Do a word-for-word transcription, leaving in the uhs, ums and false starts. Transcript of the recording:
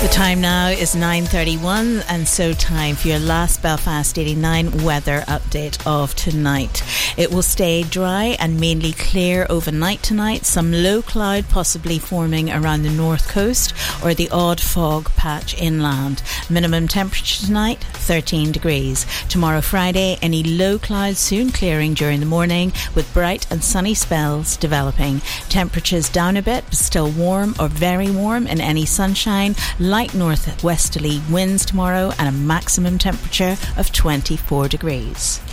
The time now is nine thirty-one, and so time for your last Belfast eighty-nine weather update of tonight. It will stay dry and mainly clear overnight tonight. Some low cloud possibly forming around the north coast, or the odd fog patch inland. Minimum temperature tonight, thirteen degrees. Tomorrow Friday, any low clouds soon clearing during the morning, with bright and sunny spells developing. Temperatures down a bit, but still warm or very warm in any sunshine. Light northwesterly winds tomorrow, and a maximum temperature of twenty-four degrees.